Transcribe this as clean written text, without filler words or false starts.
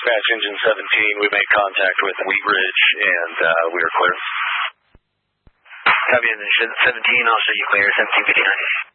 Dispatch Engine 17, we made contact with Wheat Ridge, and we are clear. Copy, Engine 17, I'll show you clear, 1759.